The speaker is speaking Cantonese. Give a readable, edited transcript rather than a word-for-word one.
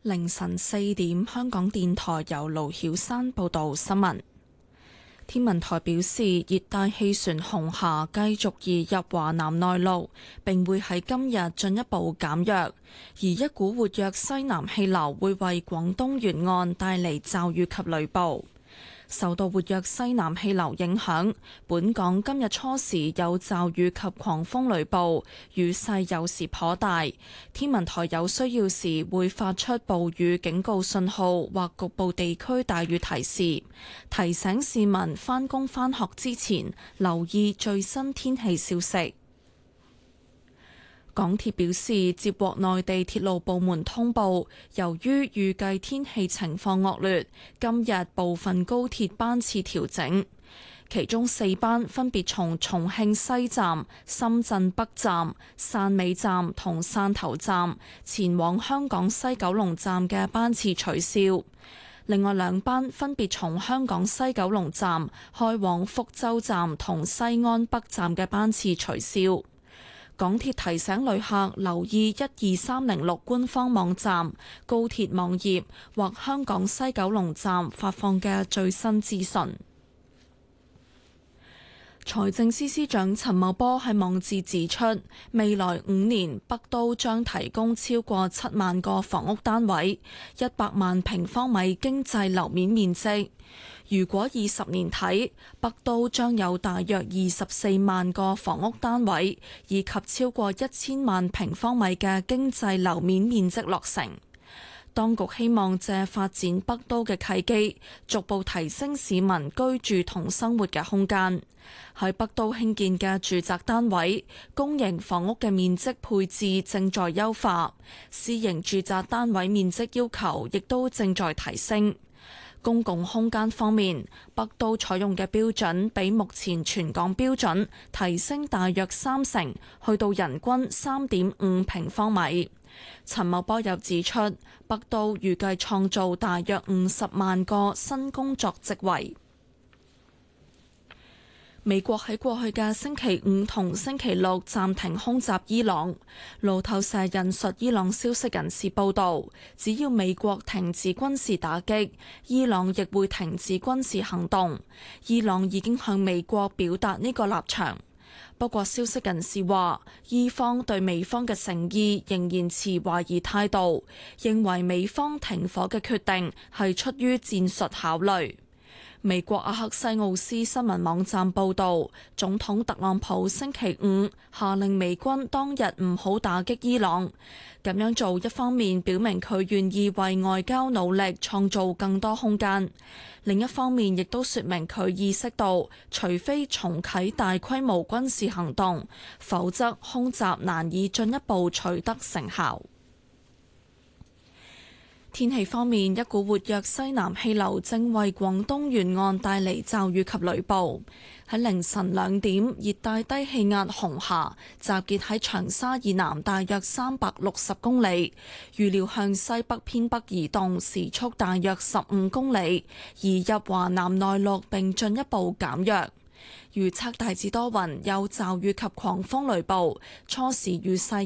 凌晨4點，香港電台由盧曉山報道新聞。天文台表示，熱帶氣旋紅霞繼續移入華南內陸，並會喺今日進一步減弱，而一股活躍西南氣流會為廣東沿岸帶嚟驟雨及雷暴。受到活躍西南氣流影響，本港今日初時有驟雨及狂風雷暴，雨勢有時頗大。天文台有需要時會發出暴雨警告信號或局部地區大雨提示，提醒市民返工返學之前留意最新天氣消息。港鐵表示，接獲內地鐵路部門通報，由於預計天氣情況惡劣，今日部分高鐵班次調整，其中4班分別從重慶西站、深圳北站、汕尾站同汕頭站前往香港西九龍站嘅班次取消，另外2班分別從香港西九龍站開往福州站同西安北站嘅班次取消。港鐵提醒旅客留意12306官方網站、高鐵網頁或香港西九龍站發放嘅最新資訊。財政司司長陳茂波喺網誌指出，未來5年北都將提供超過7萬個房屋單位，100萬平方米經濟樓面面積。如果以10年睇，北都將有大約24萬個房屋單位，以及超過1000萬平方米嘅經濟樓面面積落成。當局希望借發展北都嘅契機，逐步提升市民居住同生活嘅空間。喺北都興建嘅住宅單位，公營房屋嘅面積配置正在優化，私營住宅單位面積要求亦都正在提升。公共空間方面，北都採用嘅標準比目前全港標準提升大約30%，去到人均3.5平方米。陳茂波又指出，北都預計創造大約50萬個新工作職位。美國喺過去嘅星期5同星期6暫停空襲伊朗。路透社引述伊朗消息人士報道，只要美國停止軍事打擊，伊朗亦會停止軍事行動。伊朗已經向美國表達呢個立場。不過消息人士話，伊方對美方嘅誠意仍然持懷疑態度，認為美方停火嘅決定係出於戰術考慮。美國阿克西奧斯新聞網站報導，總統特朗普星期5下令美軍當日唔好打擊伊朗。咁樣做一方面表明佢願意為外交努力創造更多空間，另一方面亦都說明佢意識到，除非重啟大規模軍事行動，否則空襲難以進一步取得成效。天氣方面，一股活躍西南氣流正為廣東沿岸帶嚟驟雨及雷暴。喺凌晨2點，熱帶低氣壓紅霞集結喺長沙以南大約360公里，預料向西北偏北移動，時速大約15公里，移入華南內陸並進一步減弱。預測大致多雲，有驟雨及狂風雷暴，初時雨勢